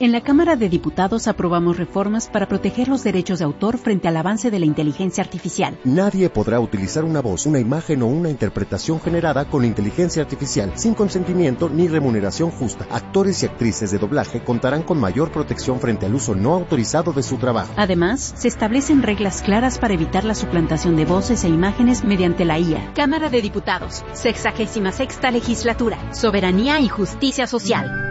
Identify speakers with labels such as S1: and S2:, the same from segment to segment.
S1: En la Cámara de Diputados aprobamos reformas para proteger los derechos de autor frente al avance de la inteligencia artificial.
S2: Nadie podrá utilizar una voz, una imagen o una interpretación generada con inteligencia artificial sin consentimiento ni remuneración justa. Actores y actrices de doblaje contarán con mayor protección frente al uso no autorizado de su trabajo.
S1: Además, se establecen reglas claras para evitar la suplantación de voces e imágenes mediante la IA. Cámara de Diputados, 66ª Legislatura, Soberanía y Justicia Social.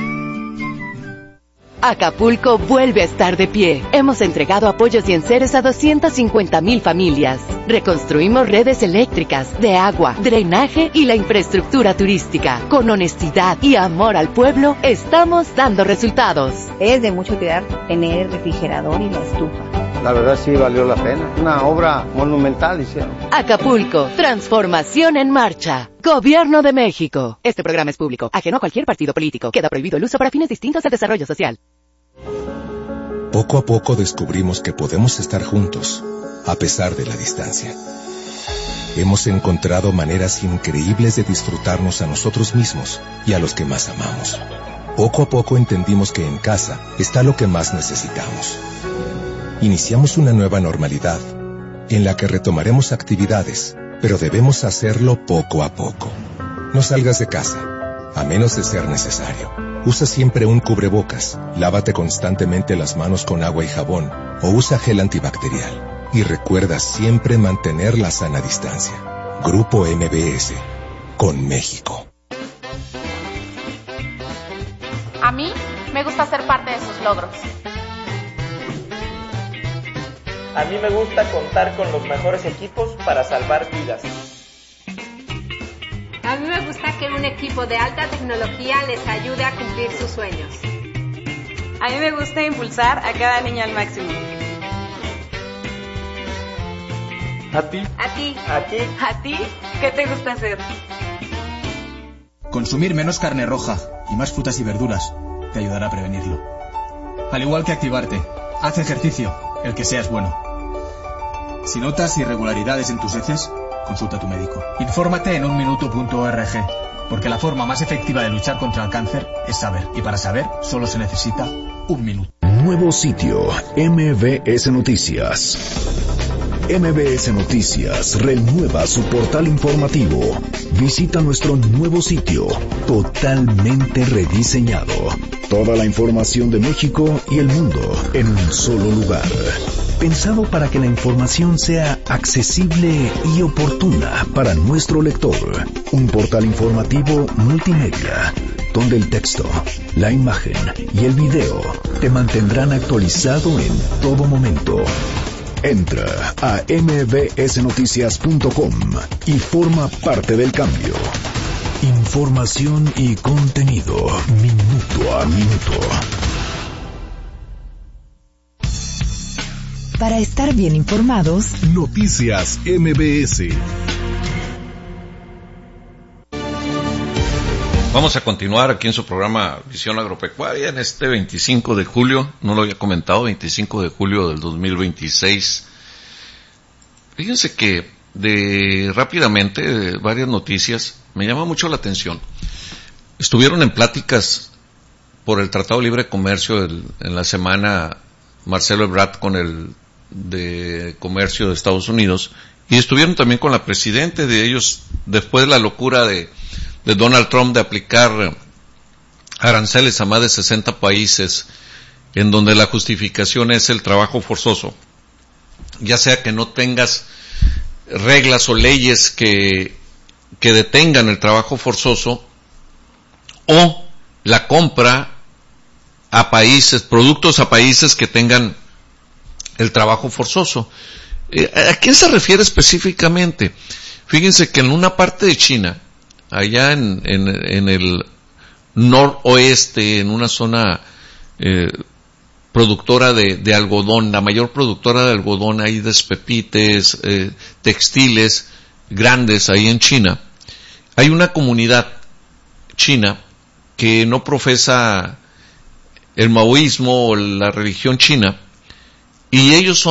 S3: Acapulco vuelve a estar de pie. Hemos entregado apoyos y enseres a 250,000 familias. Reconstruimos redes eléctricas, de agua, drenaje y la infraestructura turística. Con honestidad y amor al pueblo, estamos dando resultados.
S4: Es de mucha utilidad tener el refrigerador y la estufa.
S5: La verdad sí valió la pena. Una obra monumental hicieron.
S3: Acapulco, transformación en marcha. Gobierno de México. Este programa es público, ajeno a cualquier partido político. Queda prohibido el uso para fines distintos del desarrollo social.
S6: Poco a poco descubrimos que podemos estar juntos, a pesar de la distancia. Hemos encontrado maneras increíbles de disfrutarnos a nosotros mismos y a los que más amamos. Poco a poco entendimos que en casa está lo que más necesitamos. Iniciamos una nueva normalidad, en la que retomaremos actividades, pero debemos hacerlo poco a poco. No salgas de casa, a menos de ser necesario. Usa siempre un cubrebocas, lávate constantemente las manos con agua y jabón, o usa gel antibacterial. Y recuerda siempre mantener la sana distancia. Grupo MBS, con México.
S7: A mí me gusta ser parte de sus logros.
S8: A mí me gusta contar con los mejores equipos para salvar vidas.
S9: A mí me gusta que un equipo de alta tecnología les ayude a cumplir sus sueños.
S10: A mí me gusta impulsar a cada niño al máximo.
S8: ¿A ti?
S10: ¿A ti?
S8: ¿A ti?
S10: ¿A ti? ¿Qué te gusta hacer?
S11: Consumir menos carne roja y más frutas y verduras te ayudará a prevenirlo. Al igual que activarte, haz ejercicio, el que sea es bueno. Si notas irregularidades en tus heces, consulta a tu médico. Infórmate en unminuto.org, porque la forma más efectiva de luchar contra el cáncer es saber. Y para saber, solo se necesita un minuto.
S12: Nuevo sitio, MBS Noticias. MBS Noticias renueva su portal informativo. Visita nuestro nuevo sitio, totalmente rediseñado. Toda la información de México y el mundo en un solo lugar. Pensado para que la información sea accesible y oportuna para nuestro lector. Un portal informativo multimedia, donde el texto, la imagen y el video te mantendrán actualizado en todo momento. Entra a mbsnoticias.com y forma parte del cambio. Información y contenido, minuto a minuto.
S13: Para estar bien informados,
S12: Noticias MBS.
S14: Vamos a continuar aquí en su programa Visión Agropecuaria en este 25 de julio, no lo había comentado, 25 de julio del 2026. Fíjense que rápidamente, varias noticias, me llama mucho la atención. Estuvieron en pláticas por el Tratado de Libre Comercio en la semana Marcelo Ebrard con el de Comercio de Estados Unidos, y estuvieron también con la presidenta de ellos después de la locura de Donald Trump de aplicar aranceles a más de 60 países, en donde la justificación es el trabajo forzoso, ya sea que no tengas reglas o leyes que detengan el trabajo forzoso, o la compra a países, productos a países que tengan el trabajo forzoso. ¿A quién se refiere específicamente? Fíjense que en una parte de China, allá en el noroeste, en una zona productora de algodón, la mayor productora de algodón, hay despepites, textiles grandes ahí en China. Hay una comunidad china que no profesa el maoísmo o la religión china, y ellos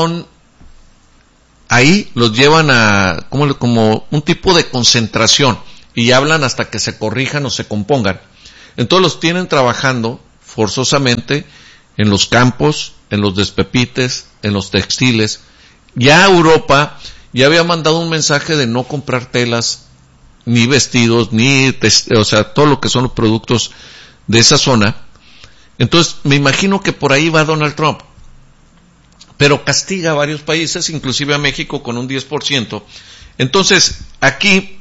S14: ahí los llevan a como un tipo de concentración, y hablan hasta que se corrijan o se compongan. Entonces los tienen trabajando forzosamente en los campos, en los despepites, en los textiles. Ya Europa ya había mandado un mensaje de no comprar telas, ni vestidos, o sea, todo lo que son los productos de esa zona. Entonces, me imagino que por ahí va Donald Trump. Pero castiga a varios países, inclusive a México, con un 10%. Entonces, aquí,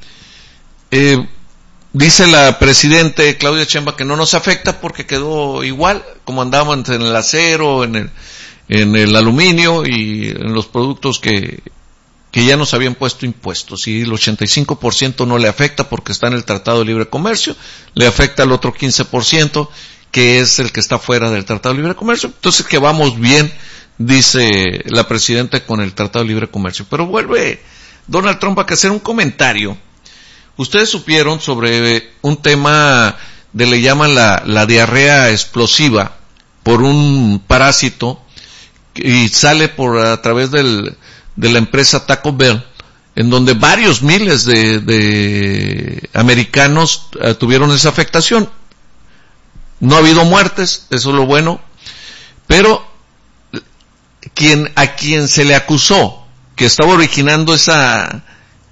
S14: dice la presidente Claudia Sheinbaum que no nos afecta porque quedó igual, como andábamos en el acero, en el aluminio y en los productos que ya nos habían puesto impuestos, y el 85% no le afecta porque está en el Tratado de Libre Comercio, le afecta al otro 15%, que es el que está fuera del Tratado de Libre Comercio. Entonces, que vamos bien, dice la presidenta, con el Tratado de Libre Comercio. Pero vuelve Donald Trump a hacer un comentario. Ustedes supieron sobre un tema le llaman la diarrea explosiva por un parásito, y sale a través de la empresa Taco Bell, en donde varios miles de americanos tuvieron esa afectación. No ha habido muertes, eso es lo bueno, pero a quien se le acusó que estaba originando esa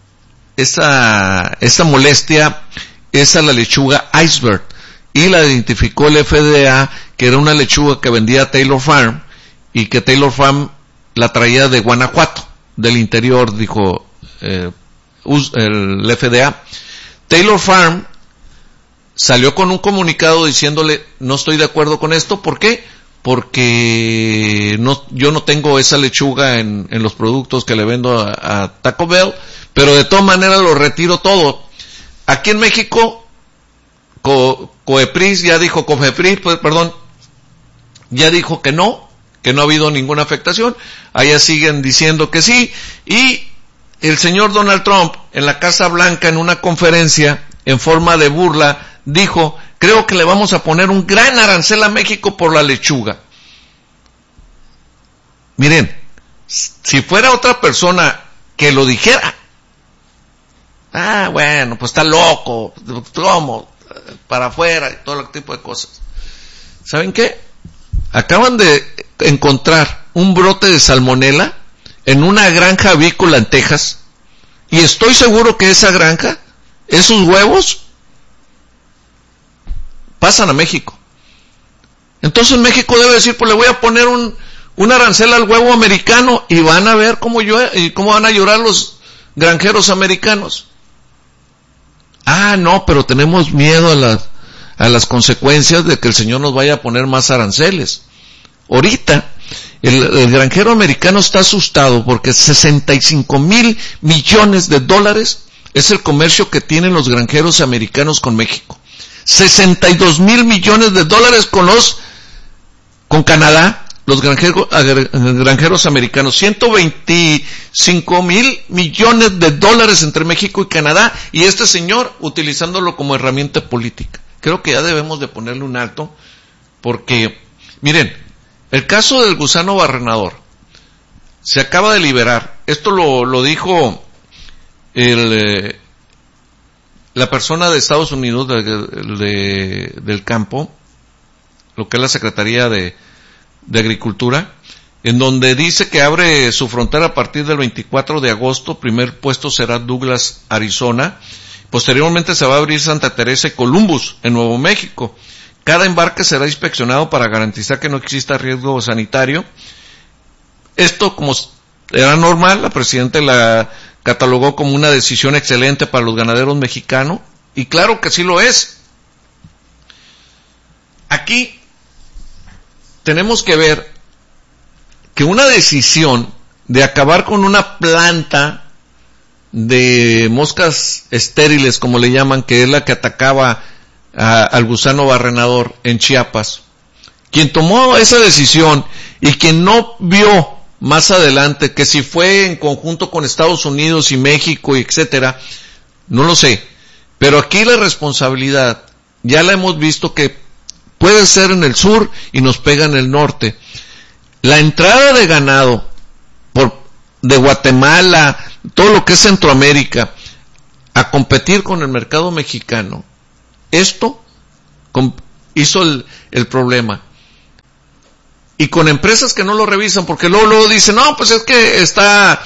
S14: molestia es a la lechuga Iceberg, y la identificó el FDA, que era una lechuga que vendía Taylor Farm, y que Taylor Farm la traía de Guanajuato, del interior, dijo el FDA. Taylor Farm salió con un comunicado diciéndole, no estoy de acuerdo con esto. ¿Por qué? Porque yo no tengo esa lechuga en los productos que le vendo a Taco Bell, pero de todas maneras lo retiro todo. Aquí en México, COFEPRIS ya dijo que no ha habido ninguna afectación. Allá siguen diciendo que sí, y el señor Donald Trump en la Casa Blanca, en una conferencia en forma de burla, dijo, creo que le vamos a poner un gran arancel a México por la lechuga. Miren, si fuera otra persona que lo dijera, bueno, pues está loco, ¿cómo? Para afuera, y todo tipo de cosas. ¿Saben qué? Acaban de encontrar un brote de salmonela en una granja avícola en Texas, y estoy seguro que esa granja, esos huevos, pasan a México. Entonces México debe decir, pues le voy a poner un arancel al huevo americano, y van a ver cómo van a llorar los granjeros americanos. No, pero tenemos miedo a las consecuencias de que el señor nos vaya a poner más aranceles. Ahorita, el granjero americano está asustado porque 65,000 millones de dólares es el comercio que tienen los granjeros americanos con México. 62,000 millones de dólares con Canadá, los granjeros americanos. 125,000 millones de dólares entre México y Canadá, y este señor utilizándolo como herramienta política. Creo que ya debemos de ponerle un alto, porque, miren, el caso del gusano barrenador se acaba de liberar. Esto lo dijo la persona de Estados Unidos del campo, lo que es la Secretaría de Agricultura, en donde dice que abre su frontera a partir del 24 de agosto. Primer puesto será Douglas, Arizona. Posteriormente se va a abrir Santa Teresa y Columbus, en Nuevo México. Cada embarque será inspeccionado para garantizar que no exista riesgo sanitario. Esto, como era normal, la presidenta la catalogó como una decisión excelente para los ganaderos mexicanos, y claro que sí lo es. Aquí tenemos que ver que una decisión de acabar con una planta de moscas estériles, como le llaman, que es la que atacaba al gusano barrenador en Chiapas, quien tomó esa decisión y quien no vio más adelante que si fue en conjunto con Estados Unidos y México y etcétera, no lo sé, pero aquí la responsabilidad ya la hemos visto que puede ser en el sur y nos pega en el norte. La entrada de ganado de Guatemala, todo lo que es Centroamérica, a competir con el mercado mexicano, esto hizo el problema. Y con empresas que no lo revisan, porque luego dicen, no, pues es que está,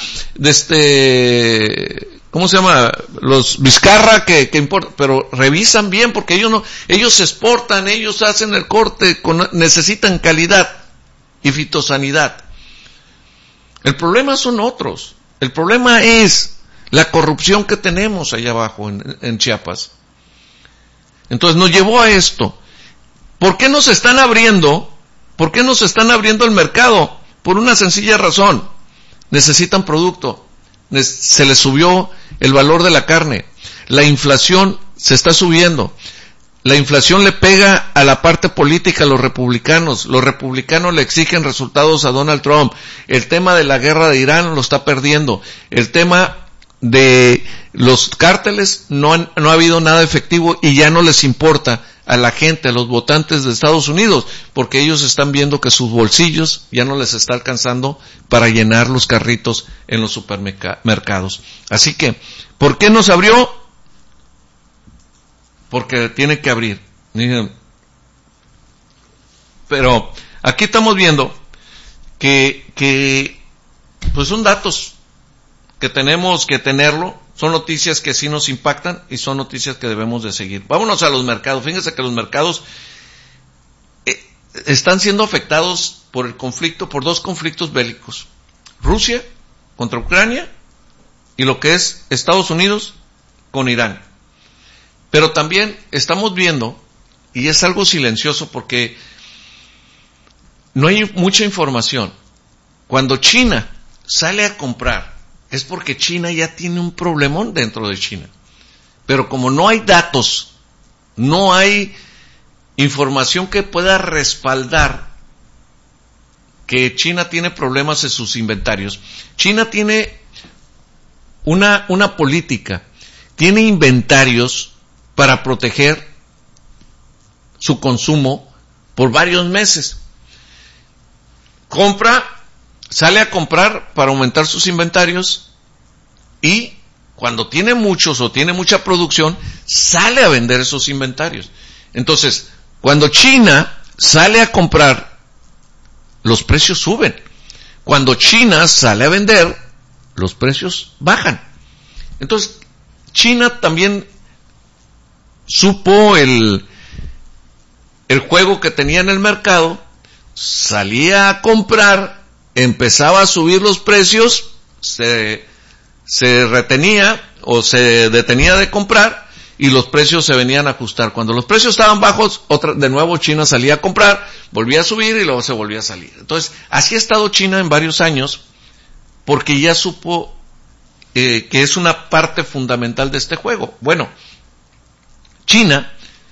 S14: ¿cómo se llama? Los Vizcarra que importa, pero revisan bien, porque ellos exportan, ellos hacen el corte, necesitan calidad y fitosanidad. El problema son otros. El problema es la corrupción que tenemos allá abajo en Chiapas. Entonces nos llevó a esto. ¿Por qué nos están abriendo el mercado? Por una sencilla razón. Necesitan producto. Se les subió el valor de la carne. La inflación se está subiendo. La inflación le pega a la parte política, a los republicanos. Los republicanos le exigen resultados a Donald Trump. El tema de la guerra de Irán lo está perdiendo. El tema de los cárteles no ha habido nada efectivo y ya no les importa a la gente, a los votantes de Estados Unidos, porque ellos están viendo que sus bolsillos ya no les está alcanzando para llenar los carritos en los supermercados. Así que, ¿por qué nos abrió? Porque tiene que abrir. Pero aquí estamos viendo que pues son datos que tenemos que tenerlo, son noticias que sí nos impactan y son noticias que debemos de seguir. Vámonos a los mercados. Fíjense que los mercados están siendo afectados por el conflicto, por dos conflictos bélicos. Rusia contra Ucrania y lo que es Estados Unidos con Irán. Pero también estamos viendo, y es algo silencioso porque no hay mucha información, cuando China sale a comprar, es porque China ya tiene un problemón dentro de China. Pero como no hay datos, no hay información que pueda respaldar que China tiene problemas en sus inventarios. China tiene una política, tiene inventarios para proteger su consumo por varios meses. Sale a comprar para aumentar sus inventarios y cuando tiene muchos o tiene mucha producción, sale a vender esos inventarios. Entonces, cuando China sale a comprar, los precios suben. Cuando China sale a vender, los precios bajan. Entonces, China también supo el juego que tenía en el mercado, salía a comprar, empezaba a subir los precios, se retenía o se detenía de comprar y los precios se venían a ajustar. Cuando los precios estaban bajos, de nuevo China salía a comprar, volvía a subir y luego se volvía a salir. Entonces, así ha estado China en varios años porque ya supo que es una parte fundamental de este juego. Bueno, China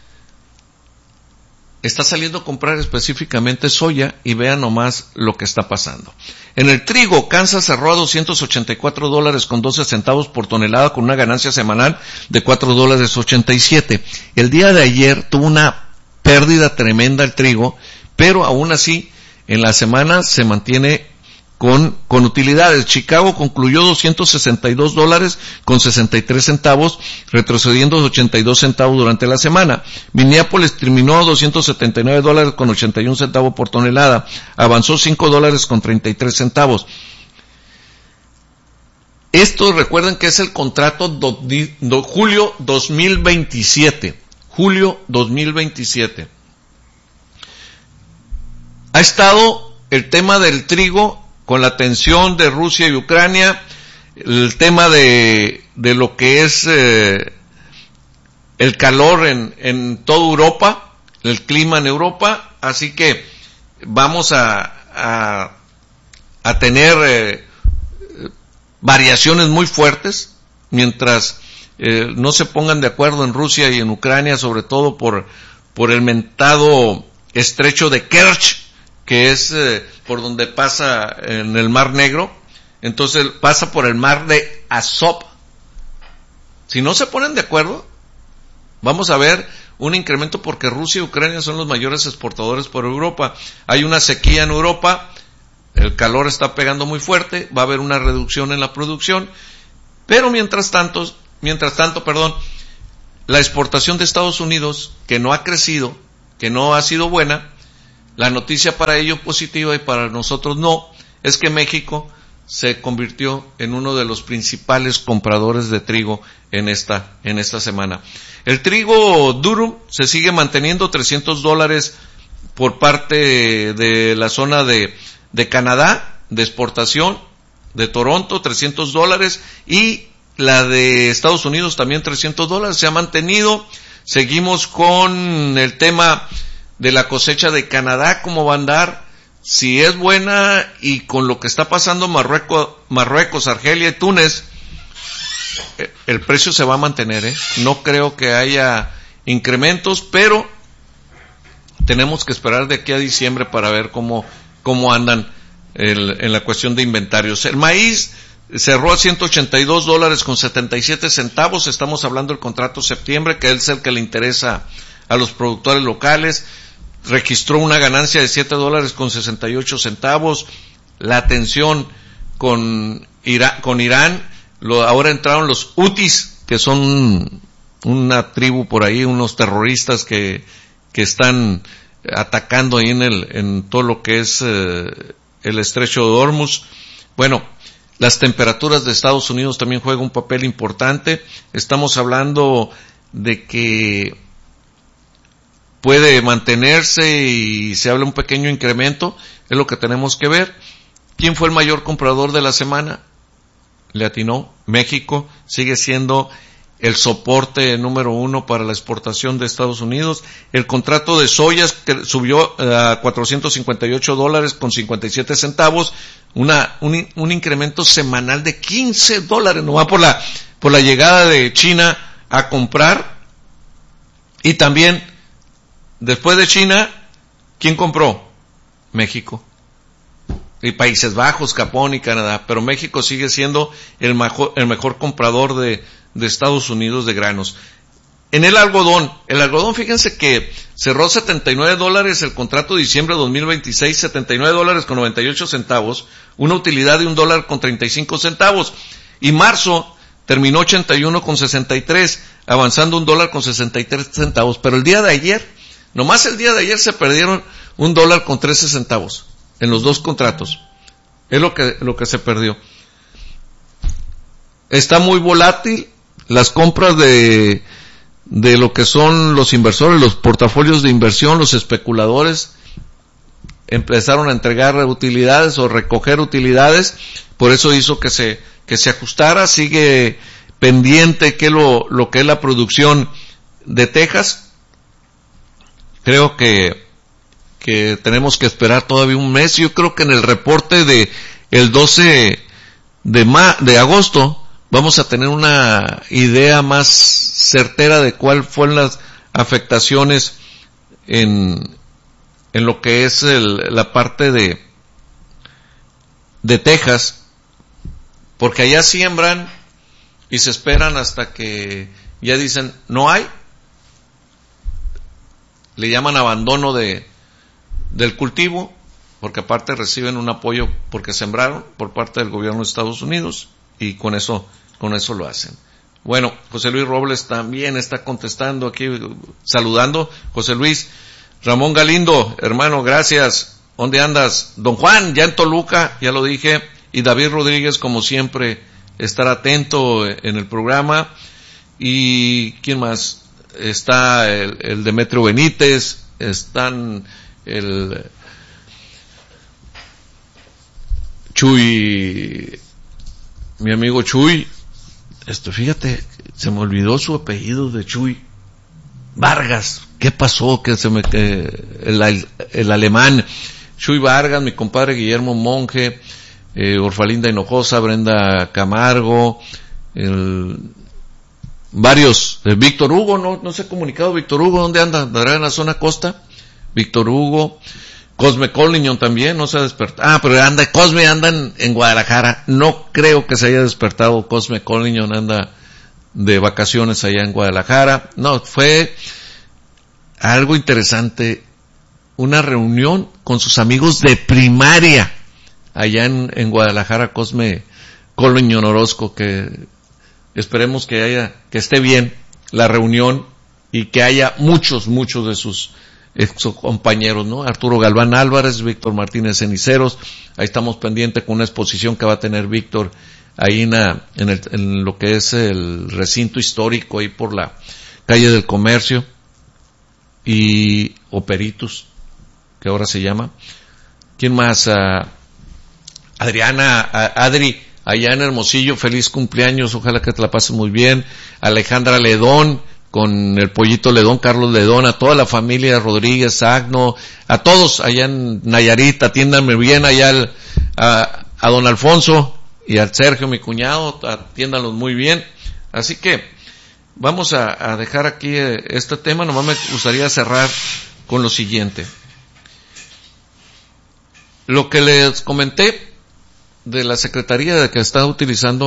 S14: está saliendo a comprar específicamente soya y vean nomás lo que está pasando. En el trigo, Kansas cerró a $284 con 12 centavos por tonelada con una ganancia semanal de $4.87. El día de ayer tuvo una pérdida tremenda el trigo, pero aún así en la semana se mantiene con utilidades. Chicago concluyó $262 con 63 centavos, retrocediendo 82 centavos durante la semana. Minneapolis terminó $279 con 81 centavos por tonelada, avanzó $5 con 33 centavos. Esto recuerden que es el contrato julio 2027. Julio 2027. Ha estado el tema del trigo con la tensión de Rusia y Ucrania, el tema de lo que es el calor en toda Europa, el clima en Europa, así que vamos a tener variaciones muy fuertes mientras no se pongan de acuerdo en Rusia y en Ucrania, sobre todo por el mentado estrecho de Kerch, que es por donde pasa en el Mar Negro. Entonces pasa por el mar de Azov. Si no se ponen de acuerdo, vamos a ver un incremento porque Rusia y Ucrania son los mayores exportadores por Europa. Hay una sequía en Europa, el calor está pegando muy fuerte, va a haber una reducción en la producción, pero mientras tanto, la exportación de Estados Unidos, que no ha crecido, que no ha sido buena. La noticia para ellos positiva y para nosotros no, es que México se convirtió en uno de los principales compradores de trigo en esta semana. El trigo durum se sigue manteniendo $300 por parte de la zona de Canadá, de exportación, de Toronto, $300, y la de Estados Unidos también $300, se ha mantenido. Seguimos con el tema de la cosecha de Canadá, cómo va a andar, si es buena, y con lo que está pasando en Marruecos, Argelia y Túnez, el precio se va a mantener, No creo que haya incrementos, pero tenemos que esperar de aquí a diciembre para ver cómo andan en la cuestión de inventarios. El maíz cerró a $182.77, estamos hablando del contrato septiembre, que es el que le interesa a los productores locales. Registró una ganancia de $7.68. La tensión con Irán, ahora entraron los Houthis, que son una tribu por ahí, unos terroristas que están atacando ahí en todo lo que es el estrecho de Hormuz. Bueno, las temperaturas de Estados Unidos también juegan un papel importante. Estamos hablando de que puede mantenerse y se habla un pequeño incremento, es lo que tenemos que ver. ¿Quién fue el mayor comprador de la semana? Le atinó. México sigue siendo el soporte número 1 para la exportación de Estados Unidos. El contrato de soyas que subió a $458.57, un incremento semanal de $15, no va por la llegada de China a comprar. Y también, después de China, ¿quién compró? México. Y Países Bajos, Japón y Canadá. Pero México sigue siendo el mejor comprador de Estados Unidos de granos. En el algodón, fíjense que cerró $79 el contrato de diciembre de 2026, $79.98, una utilidad de $1.35. Y marzo terminó 81.63, avanzando $1.63. Pero el día de ayer, nomás el día de ayer se perdieron $1.13 en los dos contratos. Es lo que se perdió. Está muy volátil las compras de lo que son los inversores, los portafolios de inversión, los especuladores empezaron a entregar utilidades o recoger utilidades, por eso hizo que se ajustara. Sigue pendiente que lo que es la producción de Texas. Creo que tenemos que esperar todavía un mes. Yo creo que en el reporte de el 12 de agosto vamos a tener una idea más certera de cuál fueron las afectaciones en lo que es la parte de Texas, porque allá siembran y se esperan hasta que ya dicen no hay, le llaman abandono del cultivo, porque aparte reciben un apoyo porque sembraron por parte del gobierno de Estados Unidos, y con eso lo hacen. Bueno, José Luis Robles también está contestando aquí, saludando. José Luis, Ramón Galindo, hermano, gracias. ¿Dónde andas? Don Juan, ya en Toluca, ya lo dije. Y David Rodríguez, como siempre, estar atento en el programa. Y ¿quién más? Está el Demetrio Benítez, están el Chuy, mi amigo Chuy. Fíjate, se me olvidó su apellido de Chuy Vargas. ¿Qué pasó? El alemán Chuy Vargas, mi compadre Guillermo Monge, Orfalinda Hinojosa, Brenda Camargo, varios, Víctor Hugo, no se ha comunicado Víctor Hugo, ¿dónde anda? ¿Andará en la zona costa? Víctor Hugo, Cosme Colliñón también, no se ha despertado. Pero Cosme anda en Guadalajara. No creo que se haya despertado Cosme Colliñón, anda de vacaciones allá en Guadalajara. No, fue algo interesante. Una reunión con sus amigos de primaria allá en Guadalajara, Cosme Colliñón Orozco, que esperemos que esté bien la reunión y que haya muchos de sus ex compañeros, ¿no? Arturo Galván Álvarez, Víctor Martínez Ceniceros. Ahí estamos pendientes con una exposición que va a tener Víctor ahí en lo que es el recinto histórico, ahí por la calle del Comercio, y Operitus, que ahora se llama. ¿Quién más? Adriana, Adri, allá en Hermosillo, feliz cumpleaños, ojalá que te la pases muy bien. Alejandra Ledón, con el Pollito Ledón, Carlos Ledón, a toda la familia Rodríguez, Agno, a todos allá en Nayarit, atiéndanme bien allá a don Alfonso y al Sergio, mi cuñado, atiéndanlos muy bien. Así que vamos a dejar aquí este tema. Nomás me gustaría cerrar con lo siguiente. Lo que les comenté de la Secretaría de que está utilizando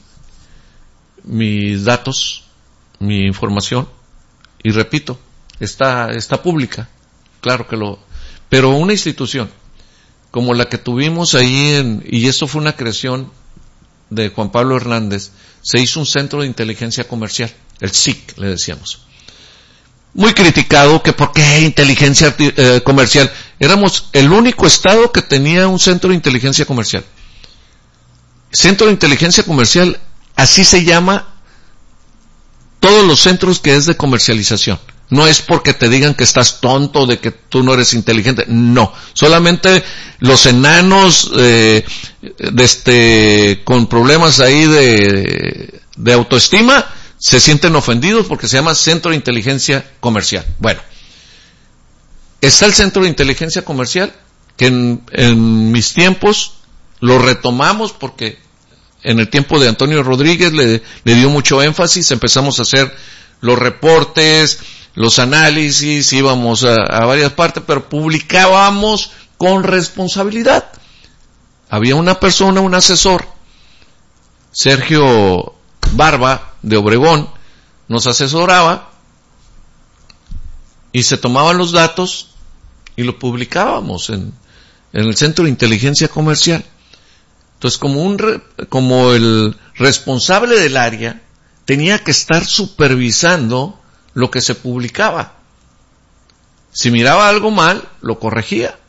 S14: mis datos, mi información, y repito, está pública, claro que pero una institución como la que tuvimos ahí y esto fue una creación de Juan Pablo Hernández, se hizo un centro de inteligencia comercial, el SIC le decíamos. Muy criticado, que por qué inteligencia comercial. Éramos el único estado que tenía un centro de inteligencia comercial. Centro de inteligencia comercial, así se llama todos los centros que es de comercialización. No es porque te digan que estás tonto, de que tú no eres inteligente. No. Solamente los enanos, con problemas ahí de autoestima, se sienten ofendidos porque se llama Centro de Inteligencia Comercial. Bueno. Está el Centro de Inteligencia Comercial, que en mis tiempos lo retomamos porque en el tiempo de Antonio Rodríguez le dio mucho énfasis, empezamos a hacer los reportes, los análisis, íbamos a varias partes, pero publicábamos con responsabilidad. Había una persona, un asesor, Sergio Barba, de Obregón, nos asesoraba y se tomaban los datos y lo publicábamos en el Centro de Inteligencia Comercial. Entonces, como el responsable del área tenía que estar supervisando lo que se publicaba. Si miraba algo mal, lo corregía.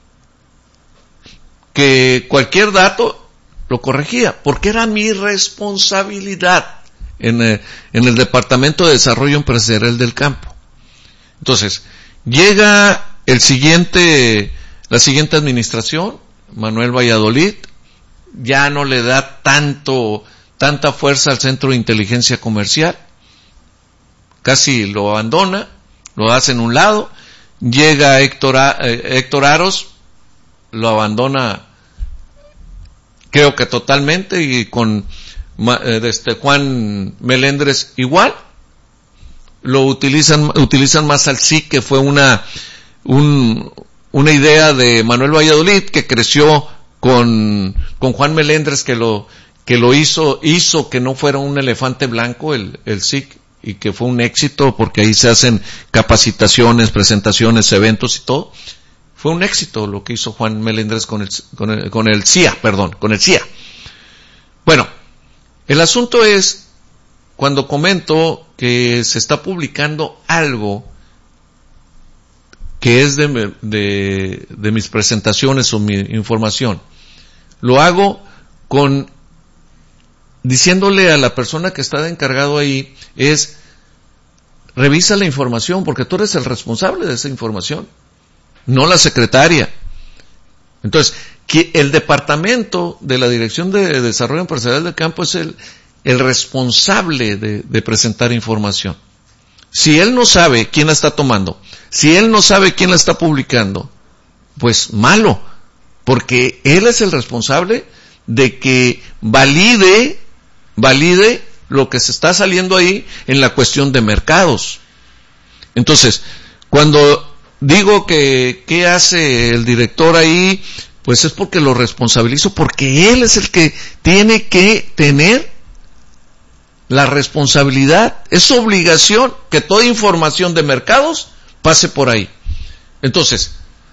S14: Que cualquier dato lo corregía, porque era mi responsabilidad en el Departamento de Desarrollo Empresarial del Campo. Entonces, llega la siguiente administración, Manuel Valladolid, ya no le da tanta fuerza al Centro de Inteligencia Comercial, casi lo abandona, lo hace en un lado. Llega Héctor Aros, lo abandona, creo que totalmente, y con Juan Melendres igual. Lo utilizan más al SIC, que fue una idea de Manuel Valladolid, que creció con Juan Melendres, que lo hizo que no fuera un elefante blanco el SIC, y que fue un éxito porque ahí se hacen capacitaciones, presentaciones, eventos y todo. Fue un éxito lo que hizo Juan Melendres con el CIA. Bueno, el asunto es cuando comento que se está publicando algo que es de mis presentaciones o mi información, lo hago diciéndole a la persona que está de encargado ahí, revisa la información, porque tú eres el responsable de esa información, no la secretaria. Entonces, que el departamento de la Dirección de Desarrollo Empresarial del Campo es el responsable de presentar información. Si él no sabe quién la está tomando, si él no sabe quién la está publicando, pues malo, porque él es el responsable de que valide lo que se está saliendo ahí en la cuestión de mercados. Entonces, cuando digo que qué hace el director ahí, pues es porque lo responsabilizo, porque él es el que tiene que tener la responsabilidad, es su obligación que toda información de mercados pase por ahí. Entonces,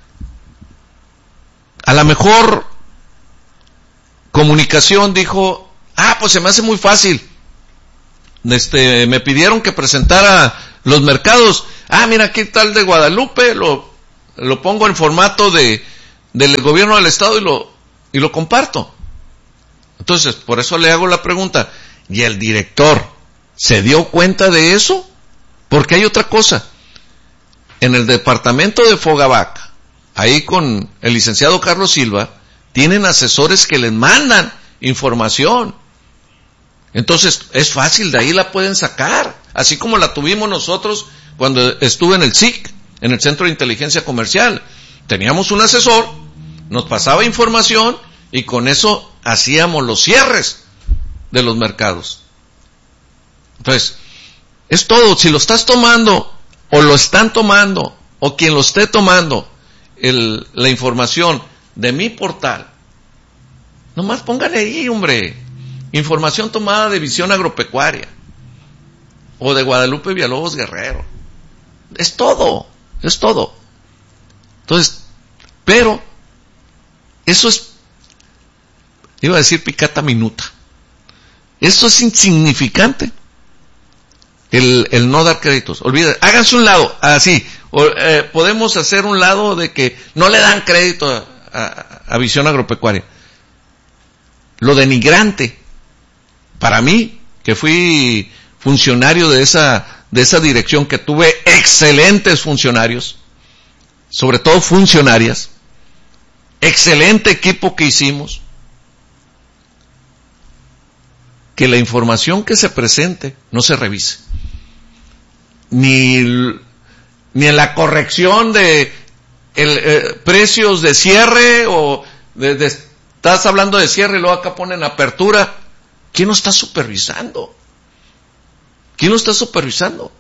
S14: a lo mejor comunicación dijo, pues se me hace muy fácil. me pidieron que presentara los mercados. Mira, aquí está el de Guadalupe, lo pongo en formato del gobierno del estado y lo comparto. Entonces, por eso le hago la pregunta, ¿y el director se dio cuenta de eso? Porque hay otra cosa. En el departamento de Fogavac, ahí con el licenciado Carlos Silva, tienen asesores que les mandan información. Entonces, es fácil, de ahí la pueden sacar. Así como la tuvimos nosotros cuando estuve en el SIC, en el Centro de Inteligencia Comercial. Teníamos un asesor, nos pasaba información y con eso hacíamos los cierres de los mercados. Entonces, es todo. Si lo estás tomando, o lo están tomando, o quien lo esté tomando, la información de mi portal, nomás póngale ahí, hombre, información tomada de Visión Agropecuaria, o de Guadalupe Villalobos Guerrero. Es todo, es todo. Entonces, pero, eso es, iba a decir picata minuta. Eso es insignificante. El no dar créditos. Olvídate, háganse un lado, así. Podemos hacer un lado de que no le dan crédito a Visión Agropecuaria. Lo denigrante, para mí, que fui funcionario de esa dirección, que tuve excelentes funcionarios, sobre todo funcionarias, excelente equipo que hicimos, que la información que se presente no se revise. Ni en la corrección de precios de cierre, o estás hablando de cierre y luego acá ponen apertura. ¿Quién lo está supervisando? ¿Quién lo está supervisando?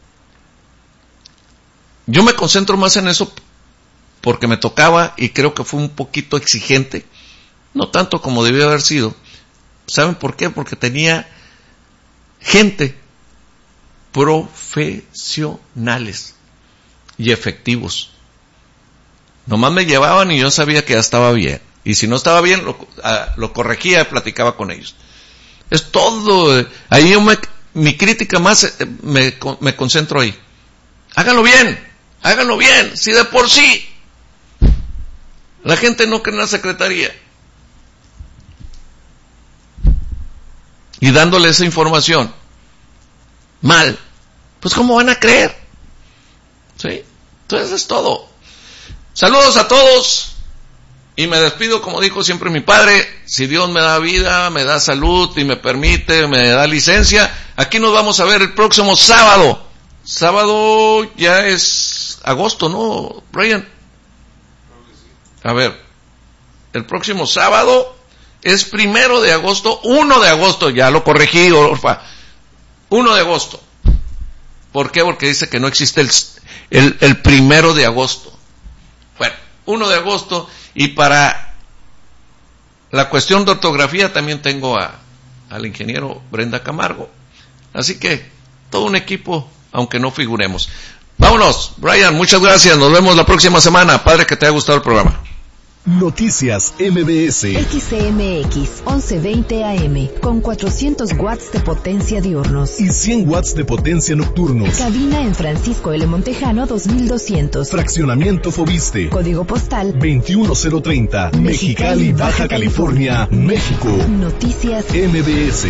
S14: Yo me concentro más en eso porque me tocaba y creo que fue un poquito exigente, no tanto como debió haber sido. ¿Saben por qué? Porque tenía gente profesionales y efectivos. Nomás me llevaban y yo sabía que ya estaba bien. Y si no estaba bien, lo corregía y platicaba con ellos. Es todo. Ahí mi crítica más me concentro ahí. Háganlo bien, si de por sí la gente no cree en la secretaría. Y dándole esa información mal, pues ¿cómo van a creer? ¿Sí? Entonces es todo. Saludos a todos y me despido, como dijo siempre mi padre, si Dios me da vida, me da salud y me permite, me da licencia, aquí nos vamos a ver el próximo sábado. Sábado ya es agosto, ¿no, Brian? A ver, el próximo sábado es 1 de agosto, 1 de agosto, ya lo corregí, Orfa. 1 de agosto. ¿Por qué? Porque dice que no existe el 1 de agosto. Bueno, 1 de agosto, y para la cuestión de ortografía también tengo al ingeniero Brenda Camargo. Así que, todo un equipo, aunque no figuremos. Vámonos, Brian, muchas gracias, nos vemos la próxima semana. Padre, que te haya gustado el programa.
S12: Noticias MBS.
S13: XCMX 1120 AM con 400 watts de potencia diurnos
S12: y 100 watts de potencia nocturnos.
S13: Cabina en Francisco L. Montejano 2200.
S12: Fraccionamiento Fobiste.
S13: Código postal
S12: 21030. Mexicali, Baja California, México.
S13: Noticias
S12: MBS.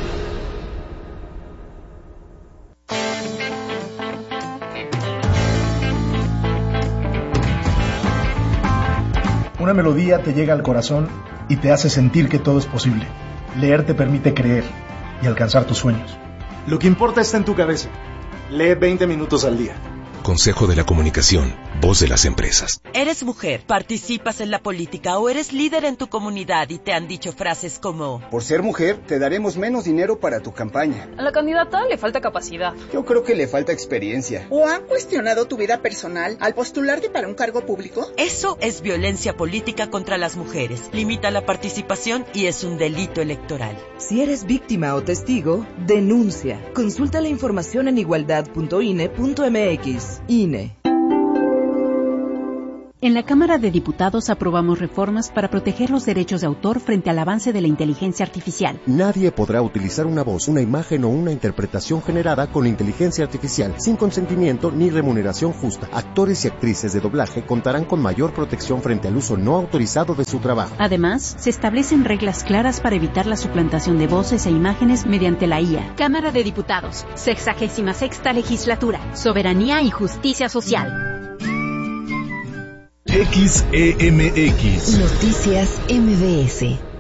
S15: Una melodía te llega al corazón y te hace sentir que todo es posible. Leer te permite creer y alcanzar tus sueños. Lo que importa está en tu cabeza. Lee 20 minutos al día.
S6: Consejo de la Comunicación, voz de las empresas.
S16: Eres mujer, participas en la política o eres líder en tu comunidad y te han dicho frases como:
S17: por ser mujer, te daremos menos dinero para tu campaña.
S18: A la candidata le falta capacidad.
S17: Yo creo que le falta experiencia.
S19: ¿O han cuestionado tu vida personal al postularte para un cargo público?
S16: Eso es violencia política contra las mujeres. Limita la participación y es un delito electoral.
S20: Si eres víctima o testigo, denuncia. Consulta la información en igualdad.ine.mx. INE.
S1: En la Cámara de Diputados aprobamos reformas para proteger los derechos de autor frente al avance de la inteligencia artificial.
S2: Nadie podrá utilizar una voz, una imagen o una interpretación generada con inteligencia artificial sin consentimiento ni remuneración justa. Actores y actrices de doblaje contarán con mayor protección frente al uso no autorizado de su trabajo.
S1: Además, se establecen reglas claras para evitar la suplantación de voces e imágenes mediante la IA. Cámara de Diputados, 66ª Legislatura, Soberanía y Justicia Social.
S12: XEMX.
S13: Noticias MBS.